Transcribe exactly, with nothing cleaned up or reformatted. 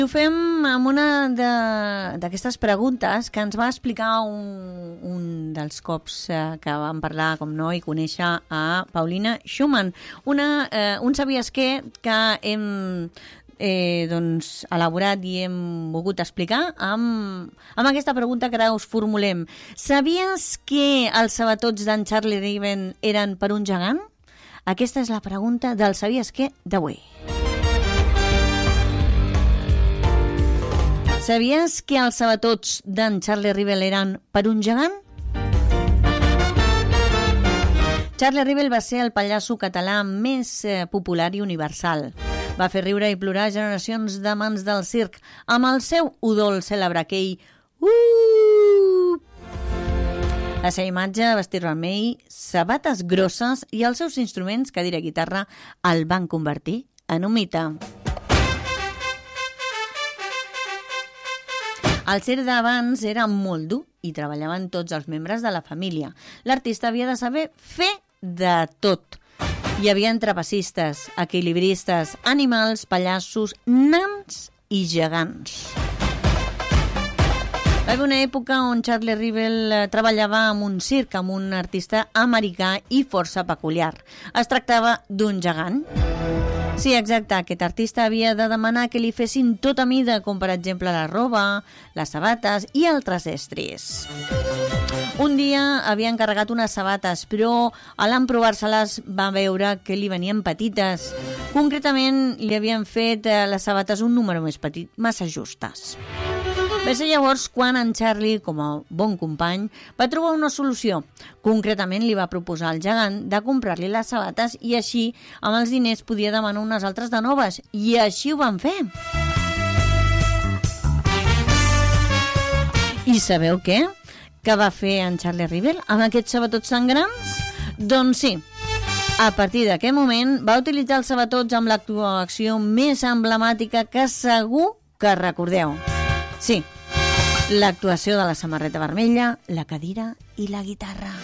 Ho fem amb una d'aquestes preguntes que ens va explicar un, un dels cops eh, que vam parlar, com no, i conèixer a Paulina Schumann. Una, eh, un sabies què que hem eh, doncs, elaborat i hem volgut explicar amb, amb aquesta pregunta que ara us formulem. Sabies que els sabatots d'en Charlie Riven eren per un gegant? Aquesta és la pregunta del sabies què d'avui. Sabies que els sabatots d'en Charlie Rivel eren per un gegant? Charlie Rivel va ser el pallasso català més eh, popular i universal. Va fer riure i plorar generacions d'amants del circ amb el seu udol cèlebre aquell uh! La seva imatge, vestit vermell, sabates grosses i els seus instruments, cadira i guitarra, el van convertir en un mite. El circ d'abans era molt dur i treballaven tots els membres de la família. L'artista havia de saber fer de tot. Hi havia trapecistes, equilibristes, animals, pallassos, nans i gegants. Va haver una època on Charlie Rivel treballava amb un circ, amb un artista americà i força peculiar. Es tractava d'un gegant. Sí, exacte, aquest artista havia de demanar que li fessin tota mida, com per exemple la roba, les sabates i altres estris. Un dia havia encarregat unes sabates, però a l'emprovar-se-les va veure que li venien petites. Concretament, li havien fet les sabates un número més petit, massa justes. Va ser llavors quan en Charlie, com a bon company, va trobar una solució. Concretament li va proposar al gegant de comprar-li les sabates i així, amb els diners, podia demanar unes altres de noves. I així ho van fer. I sabeu què? Què va fer en Charlie Rivel amb aquests sabatots tan grans? Doncs sí. A partir d'aquest moment va utilitzar els sabatots amb l'actuació més emblemàtica que segur que recordeu. Sí, l'actuació de la samarreta vermella, la cadira i la guitarra.